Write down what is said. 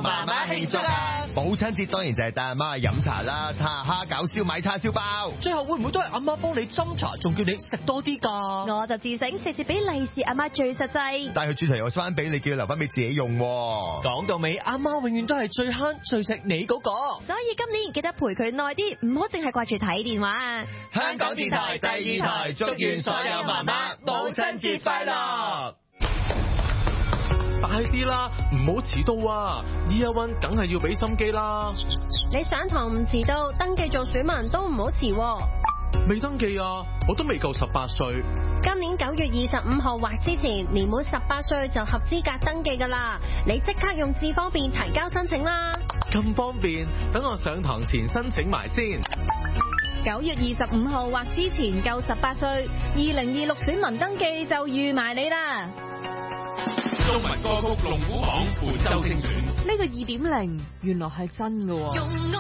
媽媽慶祝啊！母親節當然就係帶阿媽去飲茶啦，睇下蝦餃、燒賣、叉燒包。 最後會唔會都係阿媽幫你斟茶，仲叫你食多啲㗎？ 我就自省，直接俾利是阿媽最實際。 但係佢轉頭又翻俾你，叫佢留翻俾自己用。 講到尾，阿媽永遠都係最慳最食你嗰個。 所以今年記得陪佢耐啲，唔好淨係掛住睇電話啊！ 香港電台第2台祝願所有媽媽母親節快樂！ 快啲啦，唔好遲到啊 ！Year One 梗係要俾心機啦。 你上堂唔遲到，登記做選民都唔好遲。 未登記啊，我都未夠18歲。 今年9月25號或之前，年滿18歲就合資格登記噶啦。你即刻用智方便提交申請啦。 咁方便，等我上堂前申請埋先。 9月25號或之前夠18歲，2026選民登記就預埋你啦。 中文歌曲龍虎榜本周精選， 呢個2.0原來係真㗎喎。